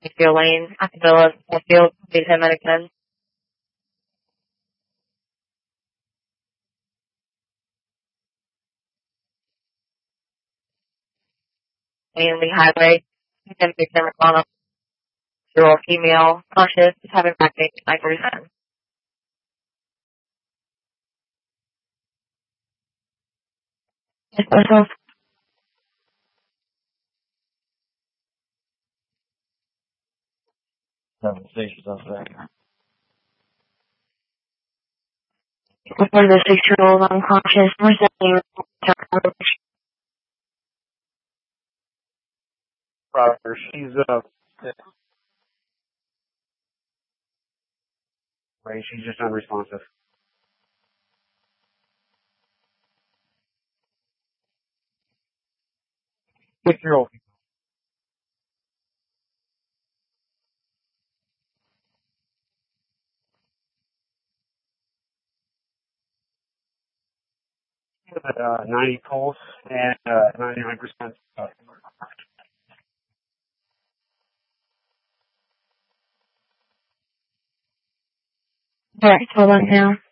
Field Lane, Acapella, Field, 10 minutes in. Mainly Highway, 10 McDonald, girl, female, conscious, having backpack, 947. Yes, myself. Stations up there. Before the 6-year-old unconscious, where's that name? Roger, she's, right, she's just unresponsive. Six-year-old. With 90 pulse and 99%. Alright, hold on now.